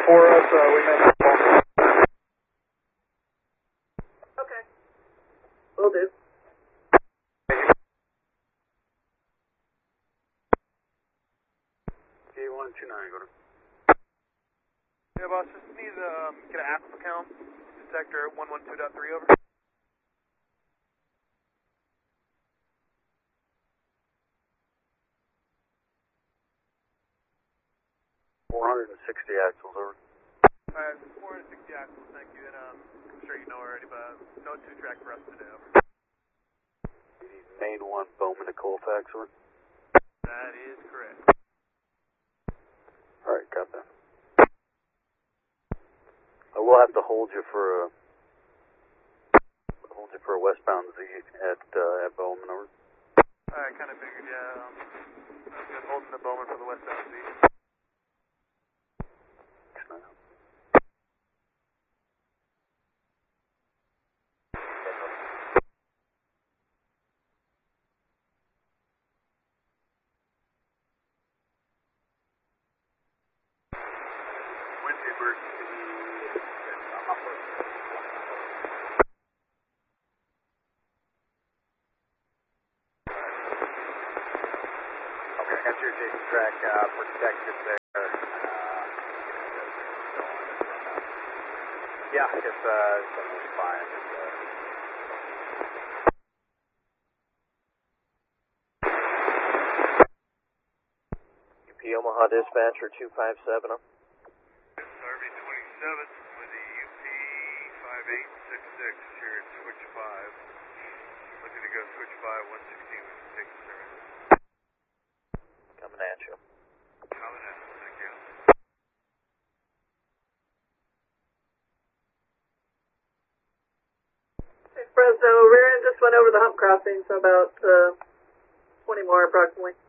for us, we may have to. Okay. Will do. K129, go to. Yeah, boss, just need to get an ACL count. Detector 112.3 over. 460 axles, over. Alright, 460 axles, thank you, and I'm sure you know already, but no 2-track for us today, over. Main 1, Bowman to Colfax, over. That is correct. Alright, got that. We'll have to hold you for a westbound Z at Bowman, over. I kind of figured, yeah, I was just holding the Bowman for the westbound Z. Okay, got your Jason track protected there. Yeah, it's fine. UP Omaha Dispatcher 257. RV-27 with the UP 5866 here at switch 5. Looking to go switch 5, 116 with the taking service. Coming at you. Coming in, thank you. Hey, Fresno, rear end just went over the hump crossing, so about 20 more approximately.